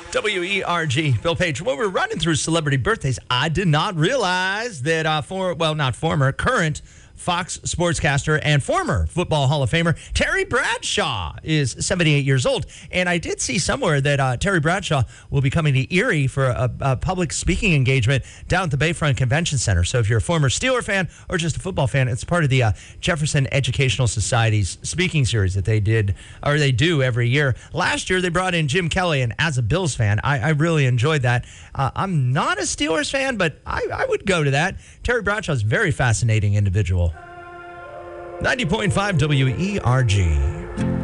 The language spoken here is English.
WERG, Bill Page. When we're running through celebrity birthdays, I did not realize that current Fox sportscaster and former Football Hall of Famer Terry Bradshaw is 78 years old. And I did see somewhere that Terry Bradshaw will be coming to Erie for a public speaking engagement down at the Bayfront Convention Center. So if you're a former Steeler fan or just a football fan, it's part of the Jefferson Educational Society's speaking series that they do every year. Last year, they brought in Jim Kelly, and as a Bills fan, I really enjoyed that. I'm not a Steelers fan, but I would go to that. Terry Bradshaw is a very fascinating individual. 90.5 WERG.